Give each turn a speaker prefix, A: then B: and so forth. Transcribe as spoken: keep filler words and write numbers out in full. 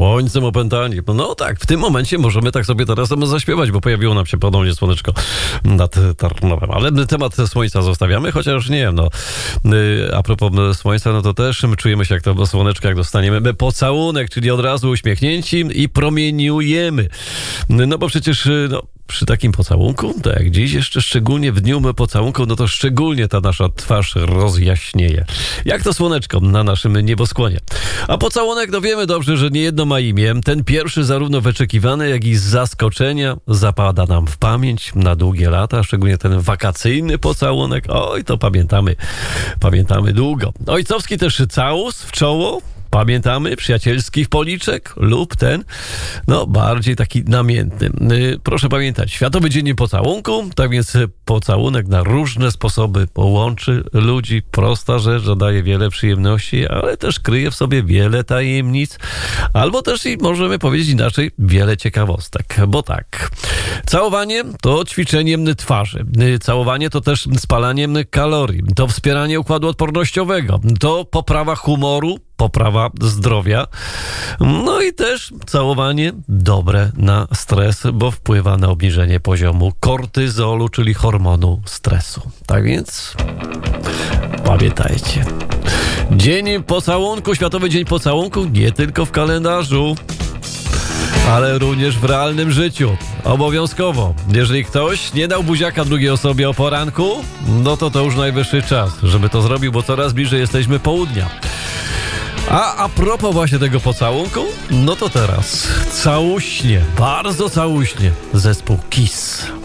A: Słońcem opętani. No tak, w tym momencie możemy tak sobie teraz zaśpiewać, bo pojawiło nam się ponownie słoneczko nad Tarnowem. Ale temat słońca zostawiamy, chociaż nie wiem, no. A propos słońca, no to też czujemy się jak to słoneczko, jak dostaniemy pocałunek, czyli od razu uśmiechnięci i promieniujemy. No bo przecież, no, przy takim pocałunku, tak jak dziś, jeszcze szczególnie w dniu pocałunku, no to szczególnie ta nasza twarz rozjaśnieje. Jak to słoneczko na naszym nieboskłonie. A pocałunek, no wiemy dobrze, że niejedno ma imię. Ten pierwszy zarówno wyczekiwany, jak i z zaskoczenia zapada nam w pamięć na długie lata, szczególnie ten wakacyjny pocałunek. Oj, to pamiętamy, pamiętamy długo. Ojcowski też całus w czoło. Pamiętamy? Przyjacielski w policzek lub ten, no bardziej taki namiętny. Proszę pamiętać, Światowy Dzień Pocałunku, tak więc pocałunek na różne sposoby połączy ludzi. Prosta rzecz, że daje wiele przyjemności, ale też kryje w sobie wiele tajemnic, albo też i możemy powiedzieć inaczej, wiele ciekawostek. Bo tak, całowanie to ćwiczeniem twarzy. Całowanie to też spalaniem kalorii. To wspieranie układu odpornościowego. To poprawa humoru, poprawa zdrowia. No i też całowanie dobre na stres, bo wpływa na obniżenie poziomu kortyzolu, czyli hormonu stresu. Tak więc pamiętajcie. Dzień pocałunku, Światowy Dzień Pocałunku nie tylko w kalendarzu, ale również w realnym życiu. Obowiązkowo. Jeżeli ktoś nie dał buziaka drugiej osobie o poranku, no to to już najwyższy czas, żeby to zrobił, bo coraz bliżej jesteśmy południa. A a propos właśnie tego pocałunku, no to teraz całuśnie, bardzo całuśnie zespół Kiss.